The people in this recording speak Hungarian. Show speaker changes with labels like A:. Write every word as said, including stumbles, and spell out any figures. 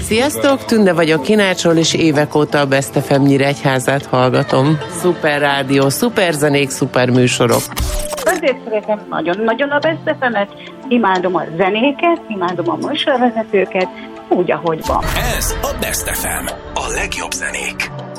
A: Sziasztok, Tünde vagyok Kinácsról, és évek óta a Best ef em Nyíregyházát hallgatom. Szuper rádió, szuper zenék, szuper műsorok.
B: Azért szeretem nagyon-nagyon a Best ef emet, imádom a zenéket, imádom a műsorvezetőket, úgy, ahogy van.
C: Ez a Best ef em, a legjobb zenék.